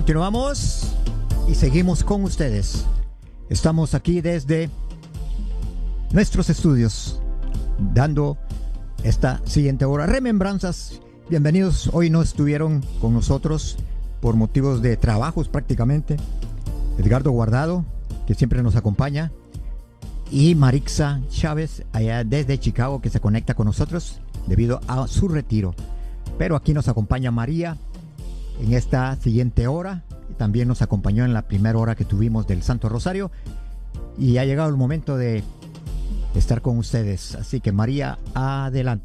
Continuamos y seguimos con ustedes. Estamos aquí desde nuestros estudios dando esta siguiente hora. Remembranzas, bienvenidos. Hoy no estuvieron con nosotros por motivos de trabajos prácticamente. Edgardo Guardado, que siempre nos acompaña, y Marixa Chávez, allá desde Chicago, que se conecta con nosotros debido a su retiro. Pero aquí nos acompaña María en esta siguiente hora. También nos acompañó en la primera hora que tuvimos del Santo Rosario. Y ha llegado el momento de estar con ustedes. Así que María, adelante.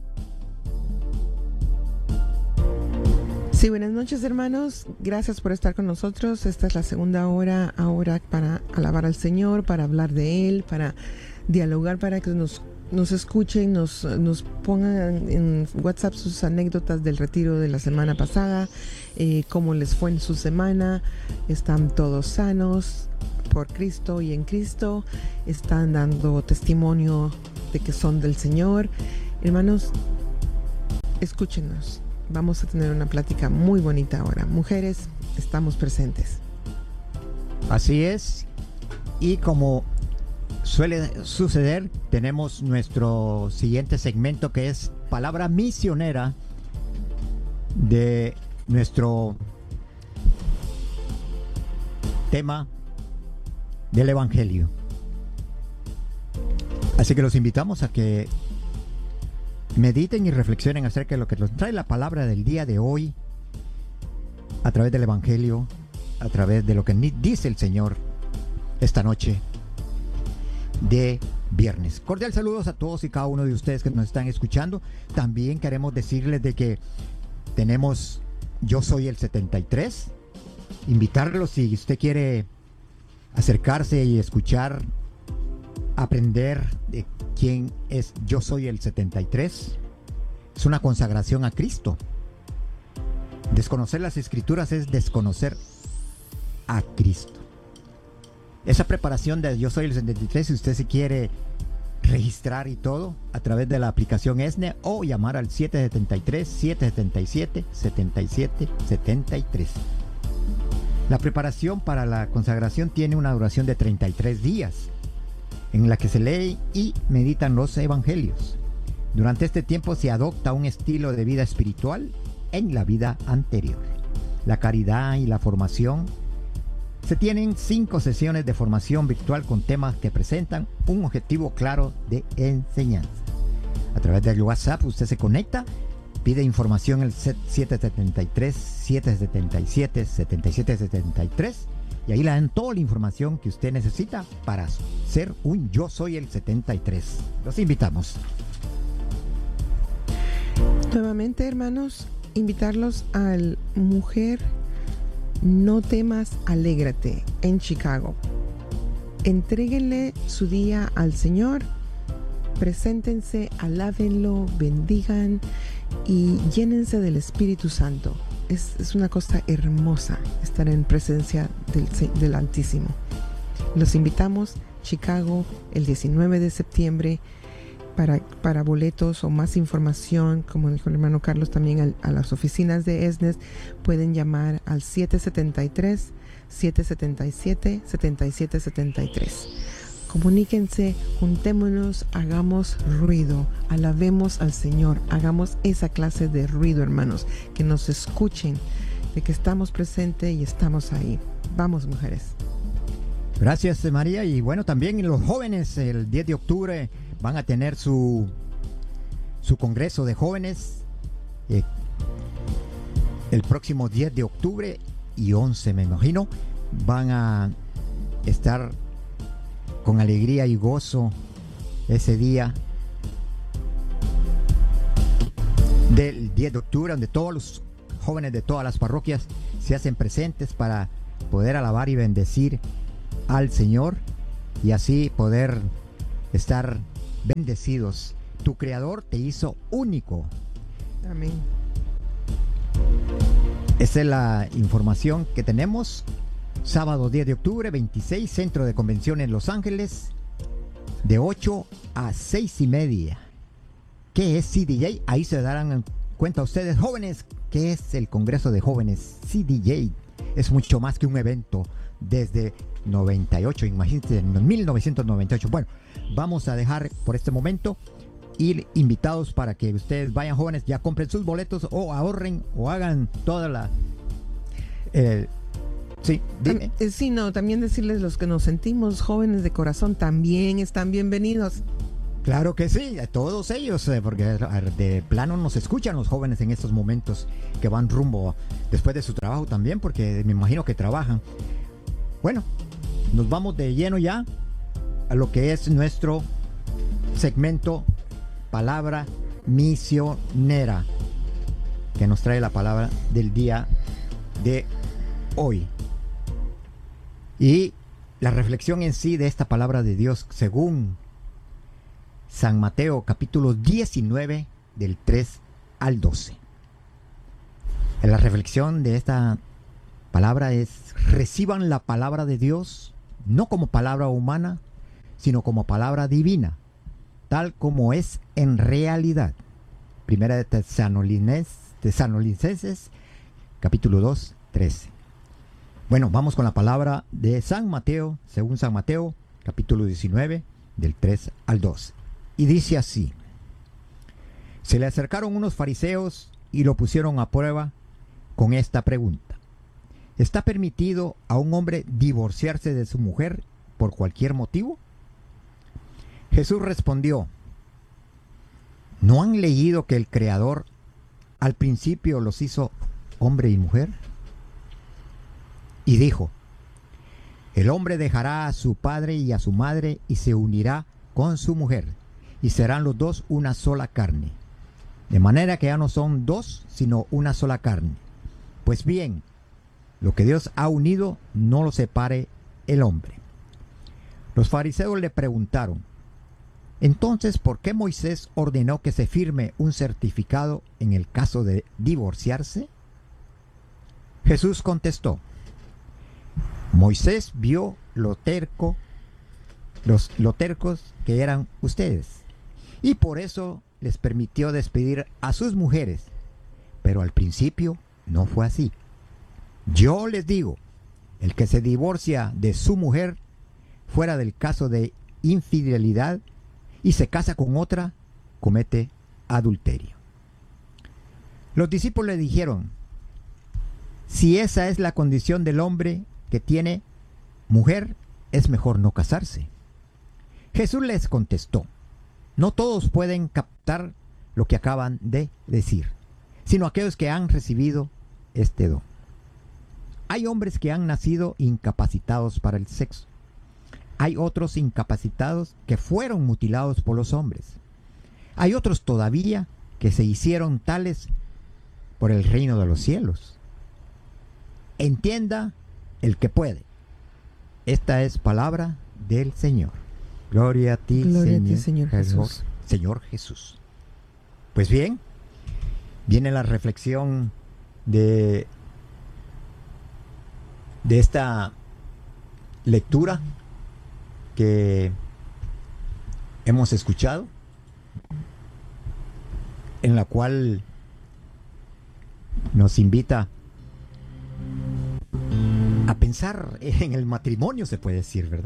Sí, buenas noches, hermanos. Gracias por estar con nosotros. Esta es la segunda hora ahora para alabar al Señor, para hablar de Él, para dialogar, para que nos escuchen, nos pongan en WhatsApp sus anécdotas del retiro de la semana pasada, cómo les fue en su semana. Están todos sanos por Cristo y en Cristo. Están dando testimonio de que son del Señor. Hermanos, escúchenos. Vamos a tener una plática muy bonita ahora. Mujeres, estamos presentes. Así es. Y como suele suceder, tenemos nuestro siguiente segmento, que es Palabra Misionera, de nuestro tema del Evangelio. Así que los invitamos a que mediten y reflexionen acerca de lo que nos trae la palabra del día de hoy, a través del Evangelio, a través de lo que dice el Señor esta noche de viernes. Cordial saludos a todos y cada uno de ustedes que nos están escuchando. También queremos decirles de que tenemos Yo Soy el 73. Invitarlos, si usted quiere acercarse y escuchar, aprender de quién es Yo Soy el 73. Es una consagración a Cristo. Desconocer las Escrituras es desconocer a Cristo. Esa preparación de Yo Soy el 73, si usted se quiere registrar y todo, a través de la aplicación ESNE, o llamar al 773-777-7773. La preparación para la consagración tiene una duración de 33 días, en la que se lee y meditan los evangelios. Durante este tiempo se adopta un estilo de vida espiritual en la vida anterior. La caridad y la formación. Se tienen 5 sesiones de formación virtual con temas que presentan un objetivo claro de enseñanza. A través del WhatsApp usted se conecta, pide información al 773-777-7773, y ahí le dan toda la información que usted necesita para ser un Yo Soy el 73. Los invitamos. Nuevamente, hermanos, invitarlos al Mujer No Temas, Alégrate en Chicago. Entréguenle su día al Señor, preséntense, alábenlo, bendigan y llénense del Espíritu Santo. Es una cosa hermosa estar en presencia del Altísimo. Los invitamos, Chicago, el 19 de septiembre. Para boletos o más información, como dijo el hermano Carlos, también a las oficinas de ESNES, pueden llamar al 773-777-7773. Comuníquense, juntémonos, hagamos ruido, alabemos al Señor, hagamos esa clase de ruido, hermanos, que nos escuchen, de que estamos presentes y estamos ahí. Vamos, mujeres. Gracias, María. Y bueno, también los jóvenes, el 10 de octubre van a tener su congreso de jóvenes, el próximo 10 de octubre y 11, me imagino. Van a estar con alegría y gozo ese día del 10 de octubre, donde todos los jóvenes de todas las parroquias se hacen presentes para poder alabar y bendecir al Señor, y así poder estar bendecidos. Tu Creador te hizo único. Amén. Esa es la información que tenemos. Sábado 10 de octubre, 26, Centro de Convenciones Los Ángeles, de 8 a 6:30. ¿Qué es CDJ? Ahí se darán cuenta ustedes, jóvenes, qué es el Congreso de Jóvenes CDJ. es mucho más que un evento desde 98, imagínense, en 1998. Bueno, vamos a dejar por este momento ir invitados para que ustedes vayan, jóvenes, ya compren sus boletos o ahorren o hagan toda la... sí, dime. Sí, no, también decirles, los que nos sentimos jóvenes de corazón también están bienvenidos. Claro que sí, a todos ellos, porque de plano nos escuchan los jóvenes en estos momentos que van rumbo después de su trabajo también, porque me imagino que trabajan. Bueno, nos vamos de lleno ya a lo que es nuestro segmento Palabra Misionera, que nos trae la palabra del día de hoy. Y la reflexión en sí de esta palabra de Dios según San Mateo capítulo 19 del 3 al 12. La reflexión de esta palabra es: reciban la palabra de Dios no como palabra humana, sino como palabra divina, tal como es en realidad. Primera de Tesalonicenses capítulo 2, 13. Bueno, vamos con la palabra de San Mateo, según San Mateo capítulo 19 del 3 al 12. Y dice así: se le acercaron unos fariseos y lo pusieron a prueba con esta pregunta: ¿está permitido a un hombre divorciarse de su mujer por cualquier motivo? Jesús respondió: ¿no han leído que el Creador al principio los hizo hombre y mujer? Y dijo: el hombre dejará a su padre y a su madre y se unirá con su mujer, y serán los dos una sola carne. De manera que ya no son dos, sino una sola carne. Pues bien, lo que Dios ha unido, no lo separe el hombre. Los fariseos le preguntaron: entonces, ¿por qué Moisés ordenó que se firme un certificado en el caso de divorciarse? Jesús contestó: Moisés vio lo tercos que eran ustedes, y por eso les permitió despedir a sus mujeres, pero al principio no fue así. Yo les digo, el que se divorcia de su mujer fuera del caso de infidelidad y se casa con otra, comete adulterio. Los discípulos le dijeron: si esa es la condición del hombre que tiene mujer, es mejor no casarse. Jesús les contestó: no todos pueden captar lo que acaban de decir, sino aquellos que han recibido este don. Hay hombres que han nacido incapacitados para el sexo. Hay otros incapacitados que fueron mutilados por los hombres. Hay otros todavía que se hicieron tales por el reino de los cielos. Entienda el que puede. Esta es palabra del Señor. Gloria a ti, Señor Jesús. Señor Jesús. Pues bien, viene la reflexión de esta lectura que hemos escuchado, en la cual nos invita a pensar en el matrimonio, se puede decir, ¿verdad?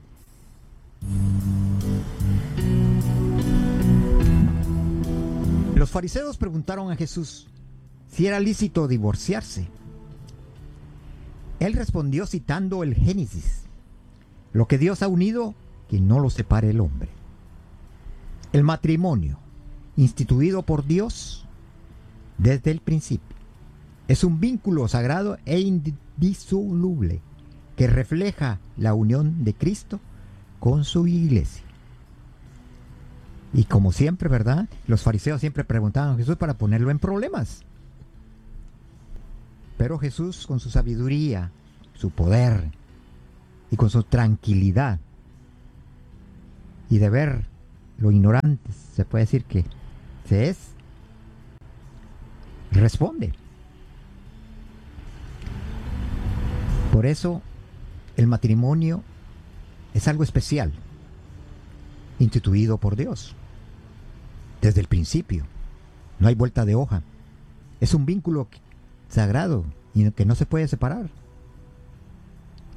Los fariseos preguntaron a Jesús si era lícito divorciarse. Él respondió citando el Génesis: lo que Dios ha unido, que no lo separe el hombre. El matrimonio, instituido por Dios desde el principio, es un vínculo sagrado e indisoluble que refleja la unión de Cristo con su iglesia. Y como siempre, ¿verdad? Los fariseos siempre preguntaban a Jesús para ponerlo en problemas. Pero Jesús, con su sabiduría, su poder y con su tranquilidad y de ver lo ignorante, se puede decir que se es, responde. Por eso el matrimonio es algo especial, instituido por Dios desde el principio. No hay vuelta de hoja. Es un vínculo sagrado y que no se puede separar.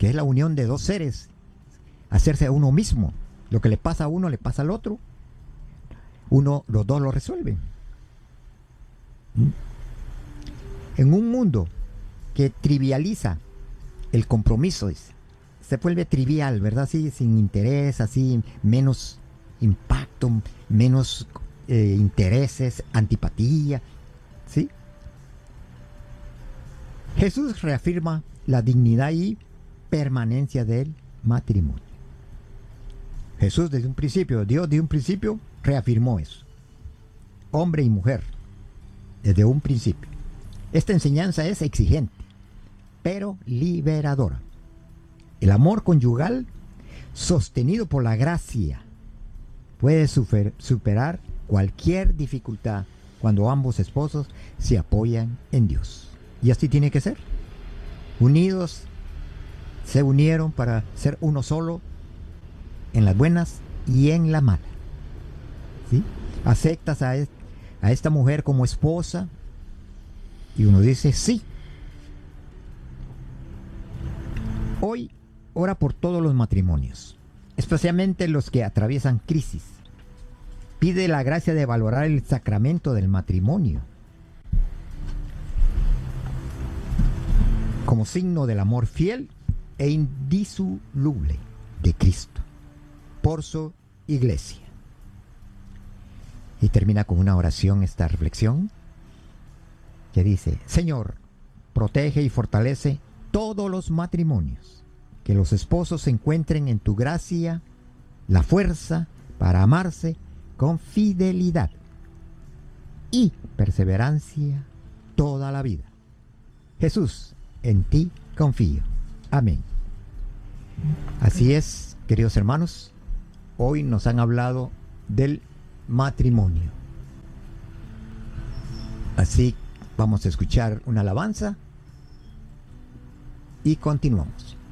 que es la unión de dos seres, hacerse a uno mismo. Lo que le pasa a uno le pasa al otro. Los dos lo resuelven. En un mundo que trivializa el compromiso, se vuelve trivial, ¿verdad? Así, sin interés, así, menos impacto, menos intereses, antipatía, ¿sí? Jesús reafirma la dignidad y permanencia del matrimonio. Jesús desde un principio, Dios desde un principio reafirmó eso. Hombre y mujer, desde un principio. Esta enseñanza es exigente, pero liberadora. El amor conyugal, sostenido por la gracia, puede superar cualquier dificultad cuando ambos esposos se apoyan en Dios. Y así tiene que ser. Unidos, se unieron para ser uno solo en las buenas y en la mala. ¿Sí? Aceptas a esta mujer como esposa y uno dice sí. Hoy ora por todos los matrimonios, especialmente los que atraviesan crisis. Pide la gracia de valorar el sacramento del matrimonio como signo del amor fiel e indisoluble de Cristo por su iglesia. Y termina con una oración esta reflexión que dice: Señor, protege y fortalece todos los matrimonios, que los esposos se encuentren en tu gracia la fuerza para amarse con fidelidad y perseverancia toda la vida. Jesús, en ti confío. Amén. Así es, queridos hermanos, hoy nos han hablado del matrimonio. Así vamos a escuchar una alabanza y continuamos.